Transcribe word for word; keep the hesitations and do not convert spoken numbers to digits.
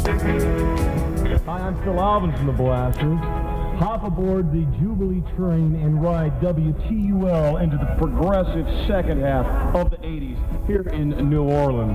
Hi, I'm Phil Alvin from the Blasters. Hop aboard the Jubilee train and ride W T U L into the progressive second half of the eighties here in New Orleans.